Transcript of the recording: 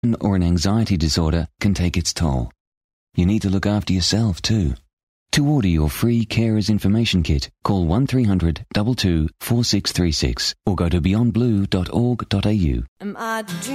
or an anxiety disorder can take its toll. You need to look after yourself too. To order your free Carers Information Kit, call 1300 22 4636 or go to beyondblue.org.au.